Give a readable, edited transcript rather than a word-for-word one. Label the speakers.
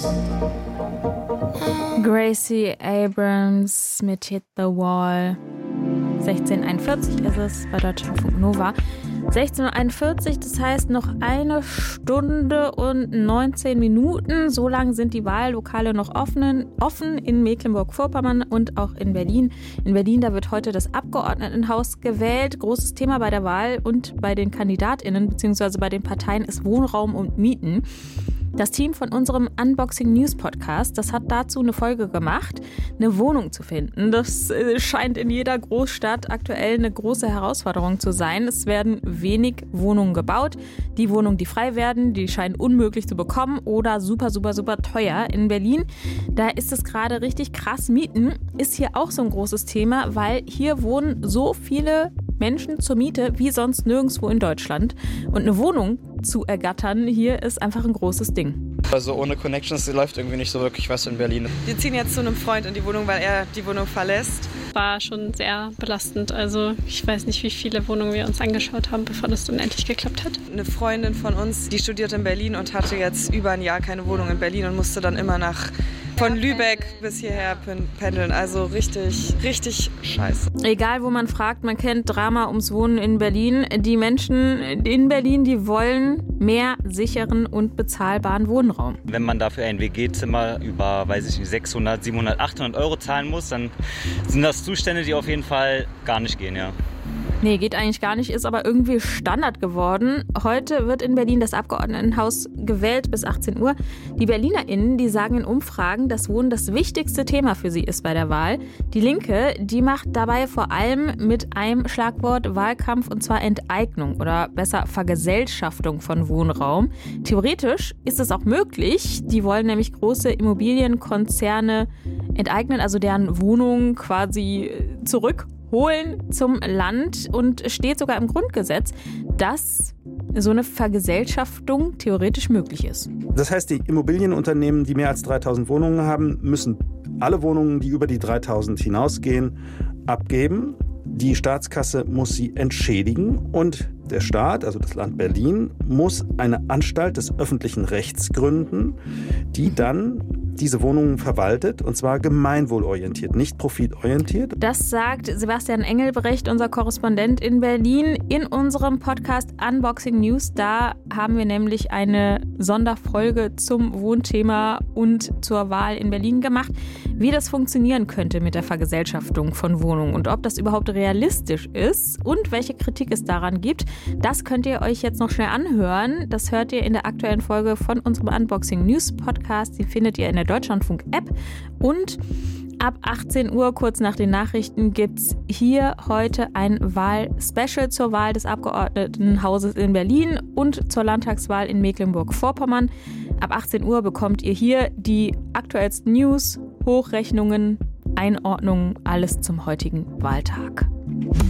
Speaker 1: Gracie Abrams mit Hit the Wall. 16:41 ist es bei Deutschlandfunk Nova. 16:41 Uhr, das heißt noch 1 Stunde und 19 Minuten. So lang sind die Wahllokale noch offen in Mecklenburg-Vorpommern und auch in Berlin. In Berlin, da wird heute das Abgeordnetenhaus gewählt. Großes Thema bei der Wahl und bei den KandidatInnen bzw. bei den Parteien ist Wohnraum und Mieten. Das Team von unserem Unboxing News Podcast, das hat dazu eine Folge gemacht, eine Wohnung zu finden. Das scheint in jeder Großstadt aktuell eine große Herausforderung zu sein. Es werden wenig Wohnungen gebaut. Die Wohnungen, die frei werden, die scheinen unmöglich zu bekommen oder super teuer. In Berlin, da ist es gerade richtig krass. Mieten ist hier auch so ein großes Thema, weil hier wohnen so viele Menschen zur Miete wie sonst nirgendwo in Deutschland. Und eine Wohnung zu ergattern hier ist einfach ein großes Ding.
Speaker 2: Also ohne Connections läuft irgendwie nicht so wirklich was in Berlin.
Speaker 3: Wir ziehen jetzt zu einem Freund in die Wohnung, weil er die Wohnung verlässt.
Speaker 4: War schon sehr belastend. Also ich weiß nicht, wie viele Wohnungen wir uns angeschaut haben, bevor das dann endlich geklappt hat.
Speaker 3: Eine Freundin von uns, die studiert in Berlin und hatte jetzt über ein Jahr keine Wohnung in Berlin und musste dann immer von Lübeck bis hierher pendeln. Also richtig scheiße.
Speaker 1: Egal, wo man fragt, man kennt Drama ums Wohnen in Berlin. Die Menschen in Berlin, die wollen mehr sicheren und bezahlbaren Wohnraum.
Speaker 5: Wenn man dafür ein WG-Zimmer über, 600, 700, 800 Euro zahlen muss, dann sind das Zustände, die auf jeden Fall gar nicht gehen, ja.
Speaker 1: Nee, geht eigentlich gar nicht, ist aber irgendwie Standard geworden. Heute wird in Berlin das Abgeordnetenhaus gewählt bis 18 Uhr. Die BerlinerInnen, die sagen in Umfragen, dass Wohnen das wichtigste Thema für sie ist bei der Wahl. Die Linke, die macht dabei vor allem mit einem Schlagwort Wahlkampf, und zwar Enteignung oder besser Vergesellschaftung von Wohnraum. Theoretisch ist es auch möglich. Die wollen nämlich große Immobilienkonzerne enteignen, also deren Wohnungen quasi zurückholen zum Land, und steht sogar im Grundgesetz, dass so eine Vergesellschaftung theoretisch möglich ist.
Speaker 6: Das heißt, die Immobilienunternehmen, die mehr als 3000 Wohnungen haben, müssen alle Wohnungen, die über die 3000 hinausgehen, abgeben. Die Staatskasse muss sie entschädigen und der Staat, also das Land Berlin, muss eine Anstalt des öffentlichen Rechts gründen, die dann diese Wohnungen verwaltet, und zwar gemeinwohlorientiert, nicht profitorientiert.
Speaker 1: Das sagt Sebastian Engelbrecht, unser Korrespondent in Berlin, in unserem Podcast Unboxing News. Da haben wir nämlich eine Sonderfolge zum Wohnthema und zur Wahl in Berlin gemacht, wie das funktionieren könnte mit der Vergesellschaftung von Wohnungen und ob das überhaupt realistisch ist und welche Kritik es daran gibt. Das könnt ihr euch jetzt noch schnell anhören. Das hört ihr in der aktuellen Folge von unserem Unboxing News Podcast. Die findet ihr in der Deutschlandfunk-App. Und ab 18 Uhr, kurz nach den Nachrichten, gibt es hier heute ein Wahl-Special zur Wahl des Abgeordnetenhauses in Berlin und zur Landtagswahl in Mecklenburg-Vorpommern. Ab 18 Uhr bekommt ihr hier die aktuellsten News, Hochrechnungen, Einordnungen, alles zum heutigen Wahltag.